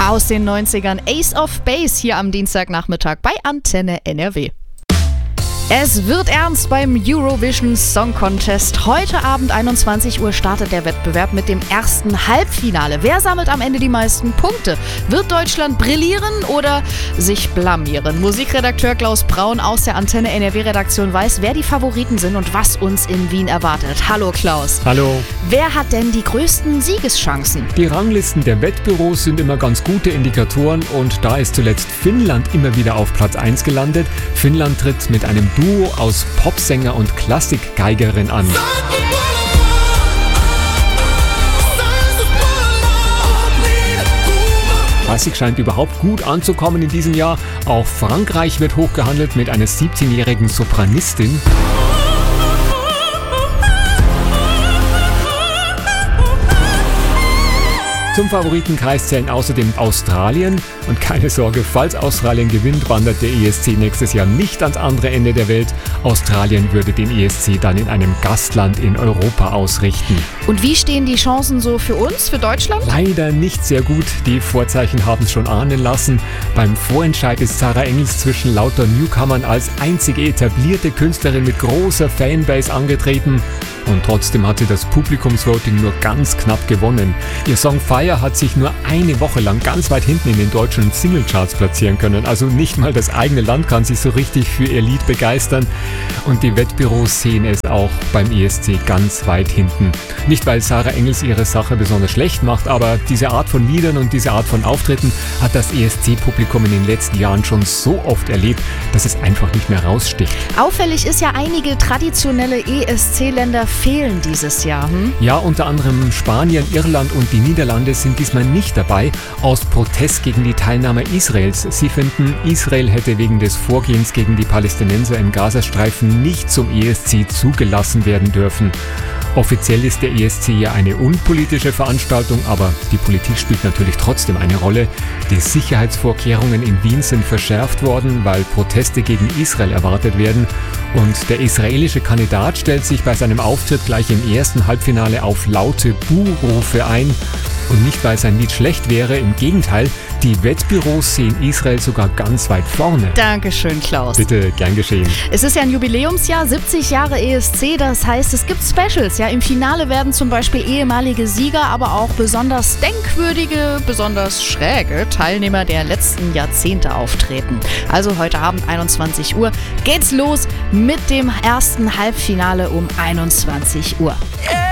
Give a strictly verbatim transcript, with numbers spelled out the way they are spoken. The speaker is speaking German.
Klassiker aus den neunzigern. Ace of Base hier am Dienstagnachmittag bei Antenne N R W. Es wird ernst beim Eurovision Song Contest. Heute Abend einundzwanzig Uhr startet der Wettbewerb mit dem ersten Halbfinale. Wer sammelt am Ende die meisten Punkte? Wird Deutschland brillieren oder sich blamieren? Musikredakteur Klaus Braun aus der Antenne N R W-Redaktion weiß, wer die Favoriten sind und was uns in Wien erwartet. Hallo Klaus. Hallo. Wer hat denn die größten Siegeschancen? Die Ranglisten der Wettbüros sind immer ganz gute Indikatoren und da ist zuletzt Finnland immer wieder auf Platz eins gelandet. Finnland tritt mit einem Duo aus Popsänger und Klassikgeigerin an. Klassik scheint überhaupt gut anzukommen in diesem Jahr. Auch Frankreich wird hochgehandelt mit einer siebzehnjährigen Sopranistin. Zum Favoritenkreis zählen außerdem Australien. Und keine Sorge, falls Australien gewinnt, wandert der E S C nächstes Jahr nicht ans andere Ende der Welt. Australien würde den E S C dann in einem Gastland in Europa ausrichten. Und wie stehen die Chancen so für uns, für Deutschland? Leider nicht sehr gut. Die Vorzeichen haben es schon ahnen lassen. Beim Vorentscheid ist Sarah Engels zwischen lauter Newcomern als einzige etablierte Künstlerin mit großer Fanbase angetreten. Und trotzdem hat sie das Publikumsvoting nur ganz knapp gewonnen. Ihr Song Fire hat sich nur eine Woche lang ganz weit hinten in den deutschen Singlecharts platzieren können. Also nicht mal das eigene Land kann sich so richtig für ihr Lied begeistern. Und die Wettbüros sehen es auch beim E S C ganz weit hinten. Nicht, weil Sarah Engels ihre Sache besonders schlecht macht, aber diese Art von Liedern und diese Art von Auftritten hat das E S C-Publikum in den letzten Jahren schon so oft erlebt, dass es einfach nicht mehr raussticht. Auffällig ist ja, einige traditionelle E S C-Länder fehlen dieses Jahr. Hm? Ja, unter anderem Spanien, Irland und die Niederlande sind diesmal nicht dabei, aus Protest gegen die Teilnahme Israels. Sie finden, Israel hätte wegen des Vorgehens gegen die Palästinenser im Gazastreifen nicht zum E S C zugelassen werden dürfen. Offiziell ist der E S C ja eine unpolitische Veranstaltung, aber die Politik spielt natürlich trotzdem eine Rolle. Die Sicherheitsvorkehrungen in Wien sind verschärft worden, weil Proteste gegen Israel erwartet werden. Und der israelische Kandidat stellt sich bei seinem Auftritt gleich im ersten Halbfinale auf laute Buhrufe ein. Und nicht, weil sein Lied schlecht wäre, im Gegenteil, die Wettbüros sehen Israel sogar ganz weit vorne. Dankeschön, Klaus. Bitte, gern geschehen. Es ist ja ein Jubiläumsjahr, siebzig Jahre E S C, das heißt, es gibt Specials. Ja, im Finale werden zum Beispiel ehemalige Sieger, aber auch besonders denkwürdige, besonders schräge Teilnehmer der letzten Jahrzehnte auftreten. Also heute Abend einundzwanzig Uhr geht's los mit dem ersten Halbfinale um einundzwanzig Uhr. Yeah!